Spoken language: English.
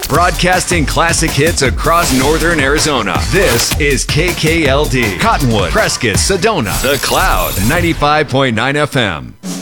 broadcasting classic hits across northern Arizona. This is KKLD, Cottonwood, Prescott, Sedona, The Cloud, 95.9 FM.